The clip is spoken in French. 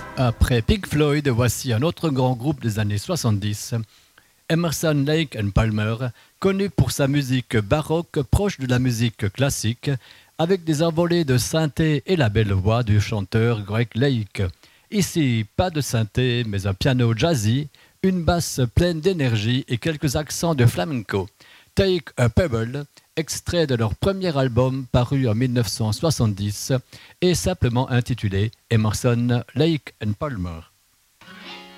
Après Pink Floyd, voici un autre grand groupe des années 70, Emerson, Lake and Palmer, connu pour sa musique baroque proche de la musique classique, avec des envolées de synthé et la belle voix du chanteur Greg Lake. Ici, pas de synthé, mais un piano jazzy, une basse pleine d'énergie et quelques accents de flamenco. Take a Pebble, extrait de leur premier album paru en 1970 et simplement intitulé Emerson, Lake and Palmer.